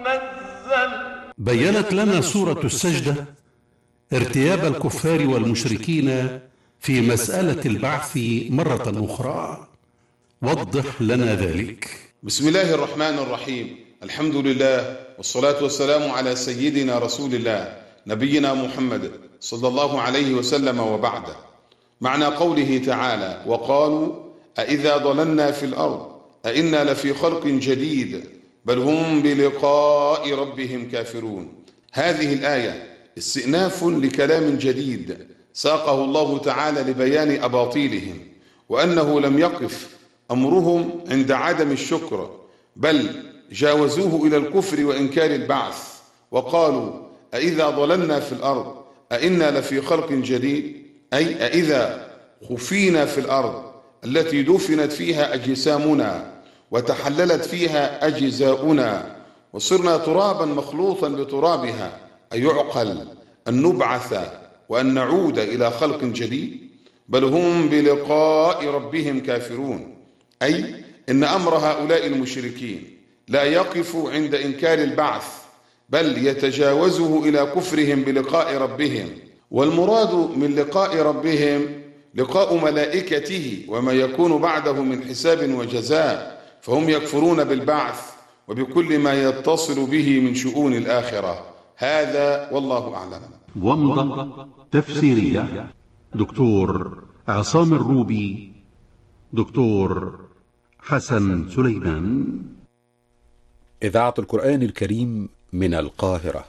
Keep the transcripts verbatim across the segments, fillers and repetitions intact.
منزل. بيّنت لنا سورة السجدة ارتياب الكفار والمشركين في مسألة البعث مرة أخرى. وضح لنا ذلك. بسم الله الرحمن الرحيم. الحمد لله والصلاة والسلام على سيدنا رسول الله نبينا محمد صلى الله عليه وسلم، وبعد. معنى قوله تعالى: وقالوا أإذا ضللنا في الأرض أإنا لفي خلق جديد بل هم بلقاء ربهم كافرون. هذه الآية استئناف لكلام جديد ساقه الله تعالى لبيان أباطيلهم، وأنه لم يقف أمرهم عند عدم الشكر، بل جاوزوه إلى الكفر وإنكار البعث، وقالوا أإذا ضللنا في الأرض أإنا لفي خلق جديد، أي أإذا خفينا في الأرض التي دفنت فيها أجسامنا وتحللت فيها أجزاؤنا وصرنا ترابا مخلوطا بترابها، أيعقل أن نبعث وأن نعود إلى خلق جديد؟ بل هم بلقاء ربهم كافرون، أي إن أمر هؤلاء المشركين لا يقف عند إنكار البعث، بل يتجاوزه إلى كفرهم بلقاء ربهم. والمراد من لقاء ربهم لقاء ملائكته وما يكون بعده من حساب وجزاء، فهم يكفرون بالبعث وبكل ما يتصل به من شؤون الآخرة. هذا والله أعلم. ومضة تفسيرية دكتور عصام الروبي، دكتور حسن سليمان. إذاعة القرآن الكريم من القاهرة.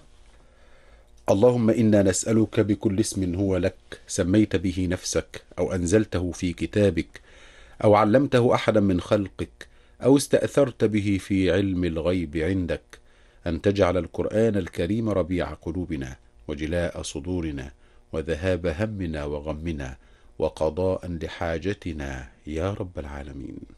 اللهم إنا نسألك بكل اسم هو لك سميت به نفسك أو أنزلته في كتابك أو علمته أحدا من خلقك أو استأثرت به في علم الغيب عندك، أن تجعل القرآن الكريم ربيع قلوبنا وجلاء صدورنا وذهاب همنا وغمنا وقضاء لحاجتنا يا رب العالمين.